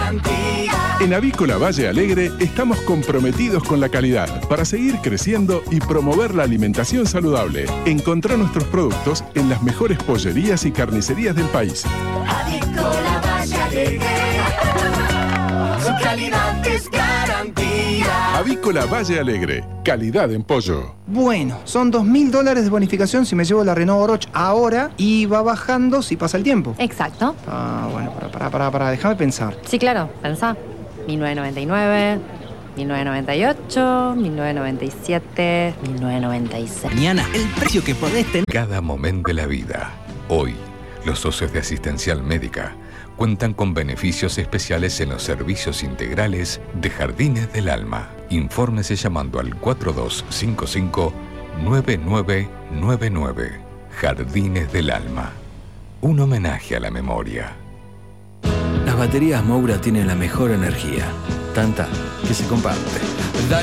garantía. En Avícola Valle Alegre estamos comprometidos con la calidad para seguir creciendo y promover la alimentación saludable. Encontrá nuestros productos en las mejores pollerías y carnicerías del país. Avícola Valle Alegre, su calidad es garantía. Avícola Valle Alegre, calidad en pollo. Bueno, son $2.000 de bonificación si me llevo la Renault Oroch ahora y va bajando si pasa el tiempo. Exacto. Bueno, para, déjame pensar. Sí, claro, pensá. 1999, 1998, 1997, 1996. Mañana, el precio que podés tener. Cada momento de la vida. Hoy, los socios de Asistencial Médica cuentan con beneficios especiales en los servicios integrales de Jardines del Alma. Infórmese llamando al 4255-9999. Jardines del Alma. Un homenaje a la memoria. Las baterías Moura tienen la mejor energía, tanta que se comparte.